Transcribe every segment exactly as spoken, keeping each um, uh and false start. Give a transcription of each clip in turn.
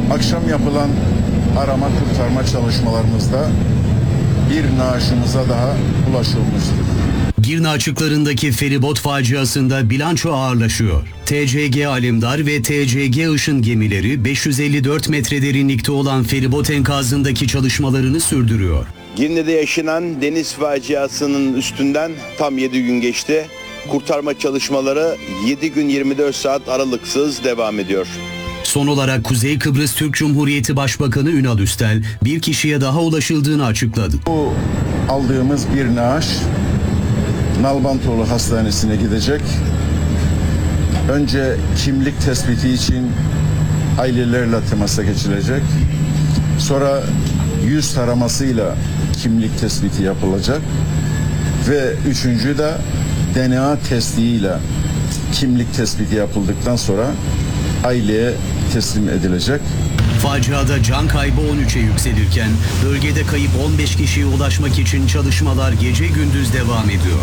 Akşam yapılan arama kurtarma çalışmalarımızda bir naaşımıza daha ulaşılmıştır. Girne açıklarındaki feribot faciasında bilanço ağırlaşıyor. T C G Alemdar ve T C G Işın gemileri beş yüz elli dört metre derinlikte olan feribot enkazındaki çalışmalarını sürdürüyor. Girne'de yaşanan deniz faciasının üstünden tam yedi gün geçti. Kurtarma çalışmaları yedi gün yirmi dört saat aralıksız devam ediyor. Son olarak Kuzey Kıbrıs Türk Cumhuriyeti Başbakanı Ünal Üstel bir kişiye daha ulaşıldığını açıkladı. Bu aldığımız bir naaş Nalbantoğlu Hastanesi'ne gidecek. Önce kimlik tespiti için ailelerle temasa geçilecek. Sonra yüz taramasıyla kimlik tespiti yapılacak. Ve üçüncü de D N A testiyle kimlik tespiti yapıldıktan sonra aileye teslim edilecek. Faciada can kaybı on üçe yükselirken bölgede kayıp on beş kişiye ulaşmak için çalışmalar gece gündüz devam ediyor.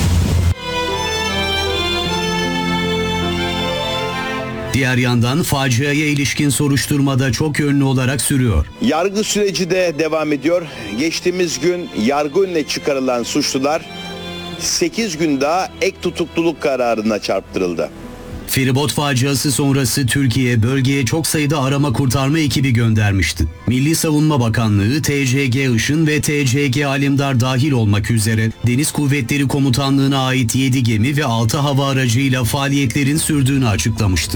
Diğer yandan faciaya ilişkin soruşturmada çok yönlü olarak sürüyor. Yargı süreci de devam ediyor. Geçtiğimiz gün yargı önüne çıkarılan suçlular sekiz gün daha ek tutukluluk kararına çarptırıldı. Feribot faciası sonrası Türkiye bölgeye çok sayıda arama kurtarma ekibi göndermişti. Milli Savunma Bakanlığı, T C G Işın ve T C G Alemdar dahil olmak üzere Deniz Kuvvetleri Komutanlığı'na ait yedi gemi ve altı hava aracıyla faaliyetlerin sürdüğünü açıklamıştı.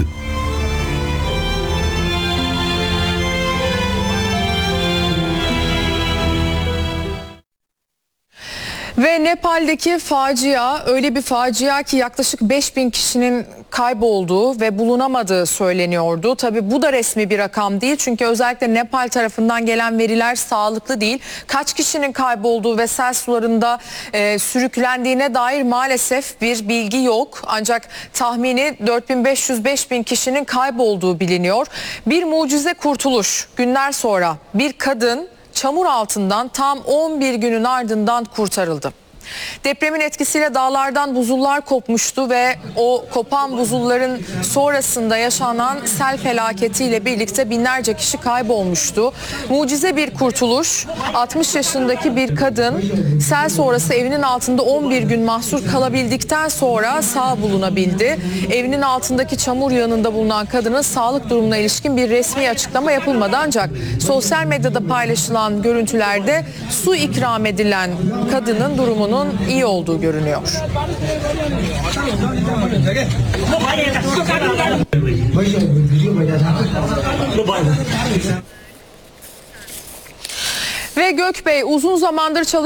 Ve Nepal'deki facia öyle bir facia ki yaklaşık beş bin kişinin kaybolduğu ve bulunamadığı söyleniyordu. Tabii bu da resmi bir rakam değil çünkü özellikle Nepal tarafından gelen veriler sağlıklı değil. Kaç kişinin kaybolduğu ve sel sularında e, sürüklendiğine dair maalesef bir bilgi yok. Ancak tahmini dört bin beş yüz beş bin kişinin kaybolduğu biliniyor. Bir mucize kurtuluş. Günler sonra bir kadın çamur altından tam on bir günün ardından kurtarıldı. Depremin etkisiyle dağlardan buzullar kopmuştu ve o kopan buzulların sonrasında yaşanan sel felaketiyle birlikte binlerce kişi kaybolmuştu. Mucize bir kurtuluş. altmış yaşındaki bir kadın sel sonrası evinin altında on bir gün mahsur kalabildikten sonra sağ bulunabildi. Evinin altındaki çamur yığınında bulunan kadının sağlık durumuna ilişkin bir resmi açıklama yapılmadı ancak sosyal medyada paylaşılan görüntülerde su ikram edilen kadının durumunun iyi olduğu görünüyor. Ve Gökbey uzun zamandır çalışıyor.